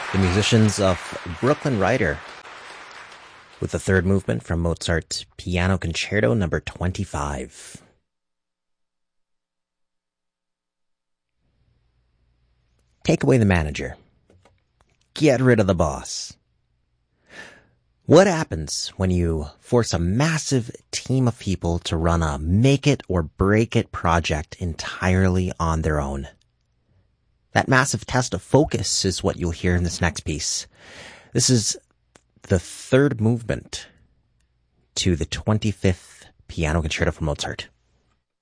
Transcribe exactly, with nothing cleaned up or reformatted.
The musicians of Brooklyn Rider with the third movement from Mozart's Piano Concerto number twenty-five. Take away the manager. Get rid of the boss. What happens when you force a massive team of people to run a make it or break it project entirely on their own? That massive test of focus is what you'll hear in this next piece. This is the third movement to the twenty-fifth Piano Concerto from Mozart.